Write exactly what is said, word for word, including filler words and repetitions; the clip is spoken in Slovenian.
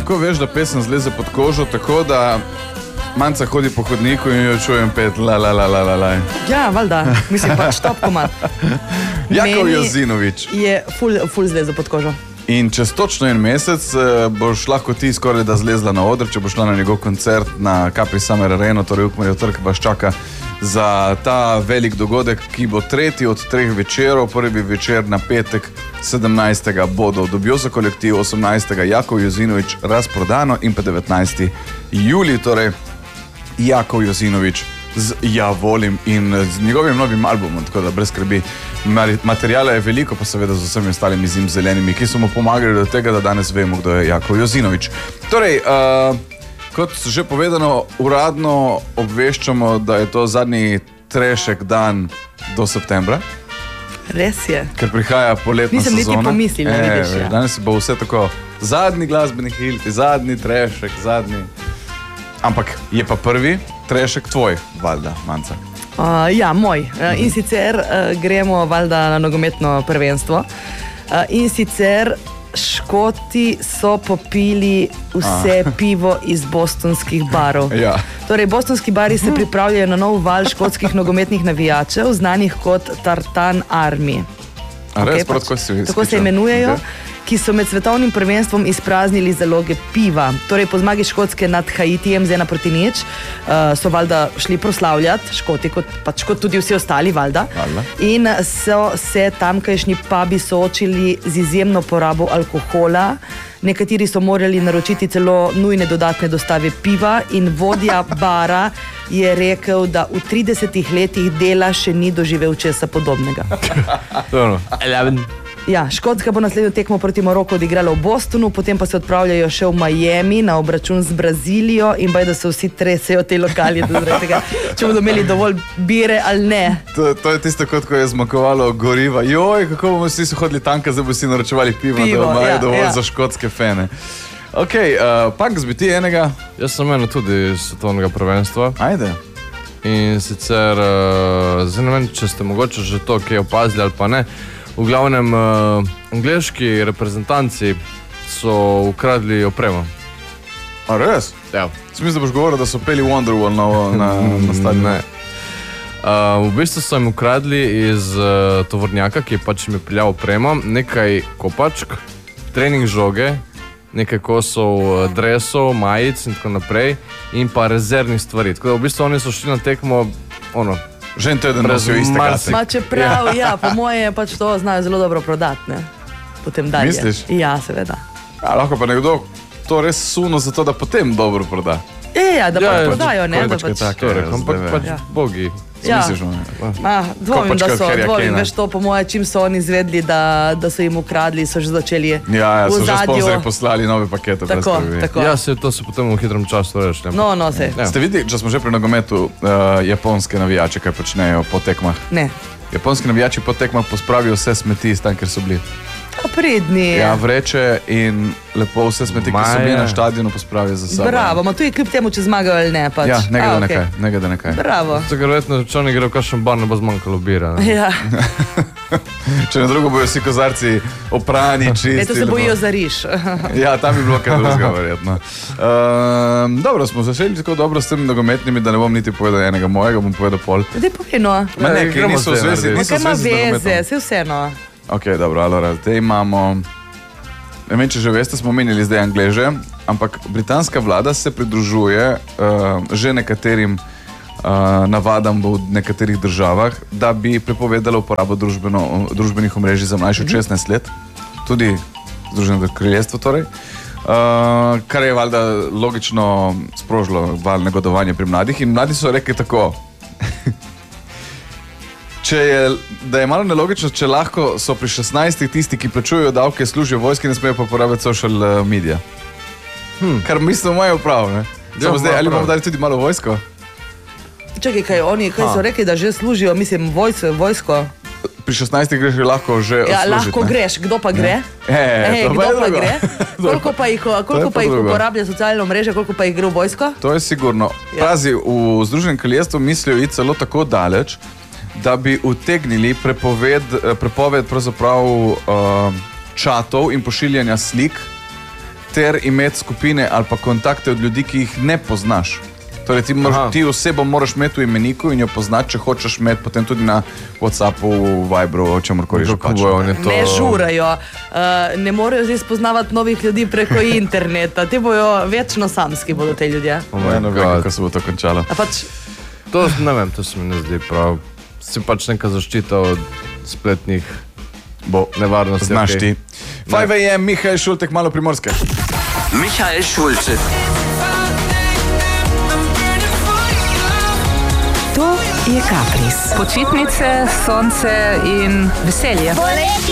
lahko veš, da pesem zleze pod kožo, tako da Manca hodi po hodniku in jo čujem pet la la la la la la. Ja, valjda, mislim pač top komad. Jakov Jozinovič. Je ful, ful zlezo pod kožo. In čez točno en mesec boš lahko ti skoraj da zlezla na oder, če boš šla na njegov koncert na Capri Summer Arena, torej Ukmarjev trg vas čaka za ta velik dogodek, ki bo tretji od treh večerov. Prvi večer na petek sedemnajstega bodo Dubioza kolektiv, osemnajstega Jakov Jozinovič razprodano in pa devetnajstega julij, torej Jakov Jozinovič z Ja volim in z njegovim novim albumom, tako da brez skrbi. Materijala je veliko, pa seveda z vsemi ostalimi zimzelenimi, ki so mu pomagali do tega, da danes vemo, kdo je Jakov Jozinovič. Torej, uh, kot že povedano, uradno obveščamo, da je to zadnji trešek dan do septembra. Res je. Ker prihaja poletna sezona. Nisem niti pomislila, e, vidiš. Ja. Danes bo vse tako, zadnji glasbeni hilti, zadnji trešek, zadnji... Ampak je pa prvi trešek tvoj, valjda, Manca. Uh, ja, moj. Uh, in sicer uh, gremo valjda na nogometno prvenstvo. Uh, in sicer Škoti so popili vse ah. pivo iz bostonskih barov. Ja. Torej, bostonski bari se pripravljajo na nov val škotskih nogometnih navijačev, znanih kot Tartan Army. A res, okay, pač, tako, si, tako se imenujejo, okay. Ki so med svetovnim prvenstvom izpraznili zaloge piva. Torej, po zmagi Škotske nad Haitijem z ena proti nič uh, so valjda šli proslavljati, Škoti, kot, pač kot tudi vsi ostali, valjda. Valda. In so se tamkajšnji pubi soočili z izjemno porabo alkohola. Nekateri so morali naročiti celo nujne dodatne dostave piva in vodja bara je rekel, da v tridesetih letih dela še ni doživel česa podobnega. Ja, Škotska bo naslednjo tekmo proti Maroku odigrala v Bostonu, potem pa se odpravljajo še v Miami na obračun z Brazilijo in baj, da se vsi tresejo te lokali, tega, če bodo imeli dovolj bire ali ne. To, to je tisto, kot ko je zmakovalo goriva. Joj, kako bomo vsi so hodili tanka, zdaj bo si naročevali piva, pivo, da imajo ja, dovolj ja. za škotske fene. Ok, uh, Punks, bi ti enega? Jaz sem eno tudi iz svetovnega prvenstva. Ajde. In sicer, uh, zdaj ne vem, če ste mogoče že to kaj opazili ali pa ne, v glavnem, uh, angleški reprezentanci so ukradli opremo. A res? Ja. Smisel, da boš govoril, da so peli Wonderwall na, na, na stadionu. Ne. Uh, v bistvu so jim ukradli iz uh, tovornjaka, ki je pač jim priljal opremo, nekaj kopačk, trening žoge, nekaj kosov dresov, majic in tako naprej in pa rezervnih stvari. Tako da v bistvu oni so šli na tekmo, ono, že en teden nosijo iste kase. Ma čeprav, ja, po moje je pač to znajo zelo dobro prodati, ne? Potem dalje. Misliš? Ja, seveda. Ja, lahko pa nekdo to res suno za to, da potem dobro proda. Ja, ja, da ja, pač prodajo, ne? Da pač... Tako, ampak pač ja. bogi. Ja. Ma, dvomim, da so, dvomim, veš to, po moje, čim so oni izvedli, da, da so jim ukradli, so že začeli ja, ja, v so zadju. Že sponzori poslali nove pakete. Tako, tako. Ja, se to se potem v hitrem času reči. No, no, se. Ja. Ste videli, če smo že pri nogometu, uh, japonske navijače, kaj počnejo po tekmah? Ne. Japonski navijači po tekmah pospravijo vse smeti iz tam, kjer so bili. Pridni. Ja, vreče in lepo vse smeti, ki so bili na stadionu, pospravijo za sabo. Bravo, ma tu je kljub temu, če zmagajo ali ne. Pač. Ja, ne glede okay. nekaj, ne glede nekaj. Bravo. Zato, ker verjetno, če oni gre v kakšen bar, ne bo zmanjkalo bira. Ne? Ja. Če na drugo bojo vsi kozarci oprani, čisti. Ne, to se bojijo za riž. Ja, tam bi bilo kaj drugega, verjetno. Um, dobro, smo zašeli tako dobro s temi nogometnimi, da ne bom niti povedal enega mojega, bom povedal pol. Dej povino. Ma ne, ker niso v zvezi, niso v zvezi z nogometom. Veze, vse vseeno. Ok, dobro, alora, zdaj imamo, ne vem, če že veste, smo menili zdaj Angleže, ampak britanska vlada se pridružuje uh, že nekaterim uh, navadam v nekaterih državah, da bi prepovedala uporabo družbeno, družbenih omrežij za mlajše od šestnajst let, tudi Združeno kraljestvo torej, uh, kar je valjda logično sprožilo val negodovanja pri mladih in mladi so rekli tako, Če je, da je malo nelogično, če lahko so pri šestnajstih tisti, ki plačujejo davke, služijo vojski, ne smejo pa uporabljati social media. Hmm. Kar mislim, moje prav, ne? Ja, zdaj, ali bomo dali tudi malo vojsko? Čakaj, kaj oni, kaj so rekli, da že služijo, mislim, vojs, vojsko? Pri šestnajstih greš lahko že ja, odslužiti. Lahko ne? greš, kdo pa gre? E, e, kdo pa gre? Koliko pa jih, koliko pa jih uporablja socialno mreže, koliko pa jih gre v vojsko? To je sigurno. Ja. Prazi, v Združenem kraljestvu mislijo iti celo tako daleč, da bi utegnili prepoved, prepoved pravzaprav uh, čatov in pošiljanja slik ter imeti skupine ali pa kontakte od ljudi, ki jih ne poznaš. Torej, ti, moraš, ti osebo moraš imeti v imeniku in jo poznati, če hočeš imeti potem tudi na WhatsAppu, Viberu, o čemurkoli že pač. To... Ne žurajo, uh, ne morejo zdaj spoznavati novih ljudi preko interneta, ti bojo večno samski, bodo te ljudje. Oh no, vem, kako se bo to končalo. Pač... To ne vem, to se mi ne zdi prav. Si pač neka zaščita od spletnih bo nevarnosti. Znaš okay. ti. five a m, Mihael Šultek, malo Primorske. Mihael Šultek. To je Kapris. Počitnice, sonce in veselje.